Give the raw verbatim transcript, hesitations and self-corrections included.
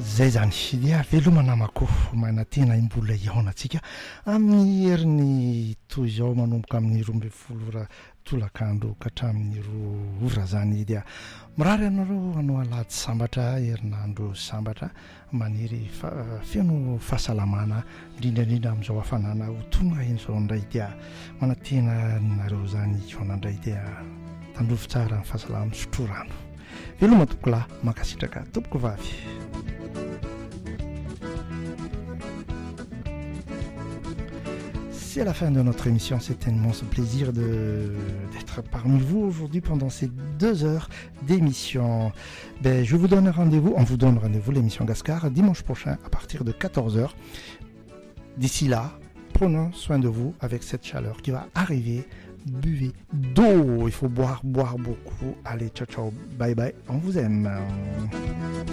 zay zany dia velomanamako mana tena imbola iaonantsika amin'ny herin'ny toy izao manomboka amin'ny roa ambin'ny folo ora tolakandro ka hatramin'ny roa ora zany dia mirary anareo hanao alady sambatra herinandro sambatra maniry fa, feno fahasalamana indrindrandrindra amin'izao hafanana ho tonga en'izao indray dia manantena nareo zany iaonandray dia tandrovo tsara ny fahasalama misotro rano veloma tompoko lahy makasitraka tompoko vavy. C'est la fin de notre émission, c'est un immense plaisir de, d'être parmi vous aujourd'hui pendant ces deux heures d'émission. Ben, je vous donne rendez-vous, on vous donne rendez-vous l'émission Gascar dimanche prochain à partir de quatorze heures. D'ici là, prenons soin de vous avec cette chaleur qui va arriver. Buvez d'eau, il faut boire, boire beaucoup. Allez, ciao, ciao, bye bye, on vous aime.